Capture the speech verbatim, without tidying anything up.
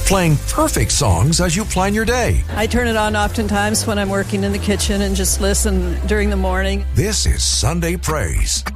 playing perfect songs as you plan your day. I turn it on oftentimes when I'm working in the kitchen and just listen during the morning. This is Sunday Praise.